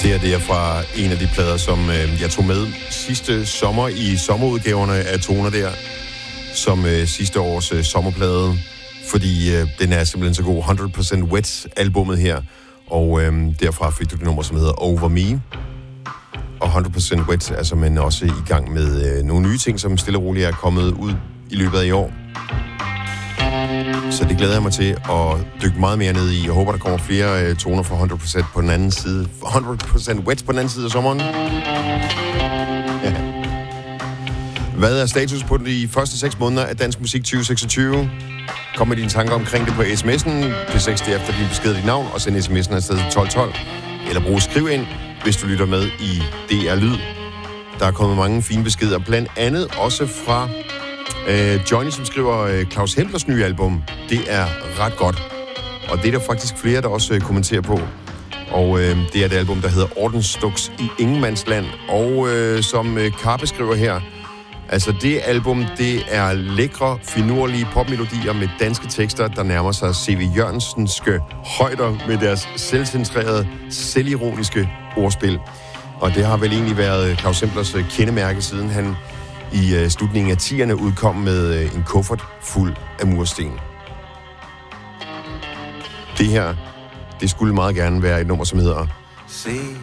Det er fra en af de plader, som jeg tog med sidste sommer i sommerudgaverne af Toner der, som sidste års sommerplade, fordi den er simpelthen så god. 100% Wet albumet her, og derfra fik du det nummer, som hedder Over Me. Og 100% Wet er så man også i gang med nogle nye ting, som stille og roligt er kommet ud i løbet af i år. Så det glæder jeg mig til at dykke meget mere ned i. Jeg håber, der kommer flere toner fra 100% på den anden side. 100% Wet på den anden side af sommeren. Ja. Hvad er status på de første 6 måneder af Dansk Musik 2026? Kom med dine tanker omkring det på sms'en. P6 efter din besked dit navn, og send sms'en afsted til 1212. Eller brug skriv ind, hvis du lytter med i DR Lyd. Der er kommet mange fine beskeder, blandt andet også fra Johnny, som skriver Claus Hemplers nye album. Det er ret godt. Og det er der faktisk flere, der også kommenterer på. Og det er et album, der hedder Ordensduks i Ingenmandsland. Og som Karpe skriver her, altså det album, det er lækre, finurlige popmelodier med danske tekster, der nærmer sig C.V. Jørgensenske højder med deres selvcentrerede, selvironiske ordspil. Og det har vel egentlig været Claus Hemplers kendemærke, siden han i slutningen af 10'erne udkom med en kuffert fuld af mursten. Det her, det skulle meget gerne være et nummer, som hedder Se